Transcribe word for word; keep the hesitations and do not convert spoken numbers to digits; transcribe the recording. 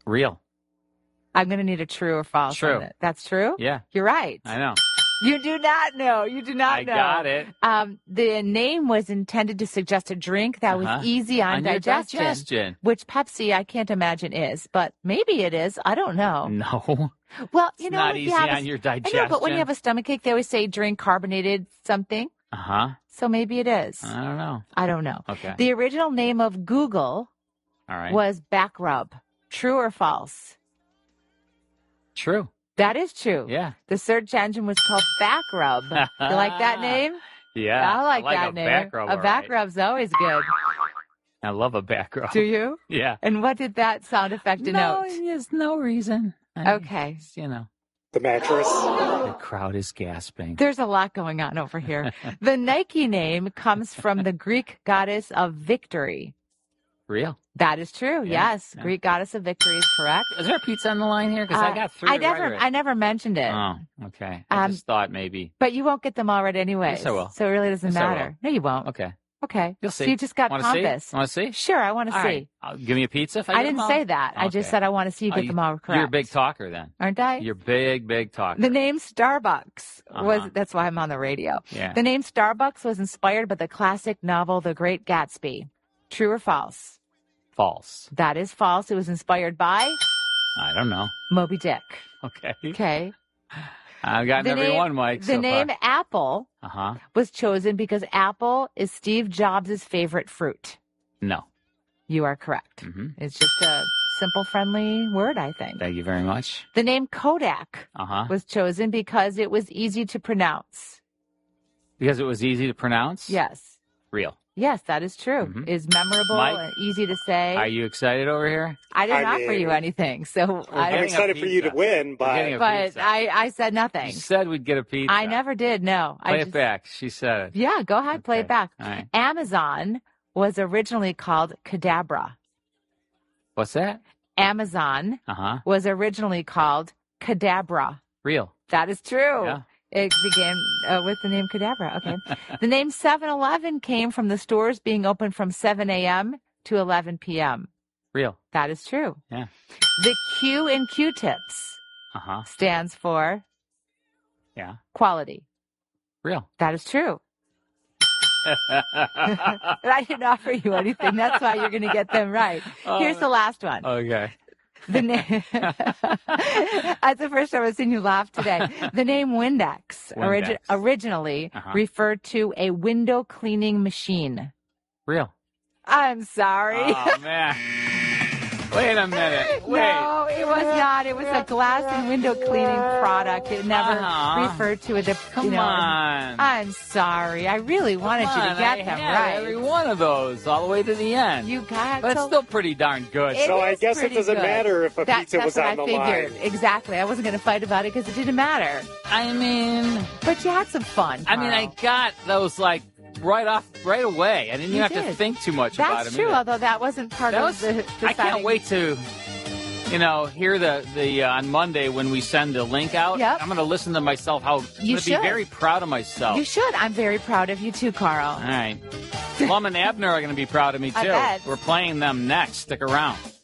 Real. I'm going to need a true or false. True. On it. That's true? Yeah. You're right. I know. You do not know. You do not I know. got it. Um, the name was intended to suggest a drink that Uh-huh. was easy on, On your digestion, digestion. which Pepsi, I can't imagine is, but maybe it is. I don't know. No. Well, you It's know, not if easy you have a- on your I know, but when you digestion. have a stomachache, they always say drink carbonated something. Uh-huh. So maybe it is. I don't know. I don't know. Okay. The original name of Google All right. was Back Rub. True or false? True. That is true. Yeah. The search engine was called Back Rub. You like that name? Yeah. I like, that a name. Back rub, a all back right. rub's always good. I love a back rub. Do you? Yeah. And what did that sound effect No, denote? there's no reason. I mean, Okay. it's, you know, The mattress. the crowd is gasping. There's a lot going on over here. The Nike name comes from the Greek goddess of victory. Real. That is true. Yeah, yes. yeah. Greek goddess of victory is correct. Is there a pizza on the line here? Because Uh, I got three. I right never, already. I never mentioned it. Oh, okay. I Um, just thought maybe. But you won't get them all right anyway. Yes, I will. So it really doesn't Yes, I matter. No, you won't. Okay. Okay. You'll see. So you just got Want to pompous. see? Want to see? Sure, I want to All see. right. Uh, give me a pizza if I, I get didn't them all? say that. I just Okay. said I want to see you Oh, get them all correct. You're a big talker then. Aren't I? You're big, big talker. The name Starbucks was, Uh-huh. that's why I'm on the radio. Yeah. The name Starbucks was inspired by the classic novel The Great Gatsby. True or false? False. That is false. It was inspired by I don't know. Moby Dick. Okay. Okay. I've gotten The every name- one, Mike. The so name far. Apple Uh-huh. was chosen because apple is Steve Jobs' favorite fruit. No. You are correct. hmm It's just a simple, friendly word, I think. Thank you very much. The name Kodak Uh-huh. was chosen because it was easy to pronounce. Because it was easy to pronounce? Yes. Real. Yes, that is true. Mhm. It's memorable Mike, and easy to say. Are you excited over here? I didn't I offer mean- you anything, so I I'm getting a don't, excited for you to pizza. win, We're getting a but but pizza. I, I said You nothing. said we'd get a pizza. I never did. No, Play I it just, back. She said it. Yeah, go ahead, play Okay. it back. All right. Amazon was originally called Cadabra. What's that? Amazon Uh-huh. was originally called Cadabra. Real. That is true. Yeah. It began uh, with the name Cadabra. Okay. The name seven eleven came from the stores being open from seven a.m. to eleven p.m. Real. That is true. Yeah. The Q in Q-tips Uh-huh. stands for Yeah. quality. Real. That is true. But I didn't offer you anything. That's why you're going to get them right. Here's the last one. Okay. The name. That's the first time I've seen you laugh today. The name Windex, origi- Windex. originally Uh-huh. referred to a window cleaning machine. Real. I'm sorry. Oh, man. Wait a minute. Wait. No, it was not. It was a glass and window cleaning product. It never Uh-huh. referred to it. Come you know, on. I'm sorry. I really wanted Come you to on, get I them had right. every one of those all the way to the end. You got but it's so- still pretty darn good. It so I is guess it pretty doesn't good. matter if a That- pizza that's was what on I the figured. line. Exactly. I wasn't going to fight about it because it didn't matter. I mean, But you had some fun. I mean, I Carl. got those like right off, right away. I didn't You even have to did. think too much about That's them. true, either. although that wasn't part That of was, the I deciding- can't wait to, you know, hear the the uh, on Monday when we send the link out. Yep. I'm going to listen to myself. How I'm You going to be should. very proud of myself. You should. I'm very proud of you too, Carl. All right. Plum and Abner are going to be proud of me I too. bet. We're playing them next. Stick around.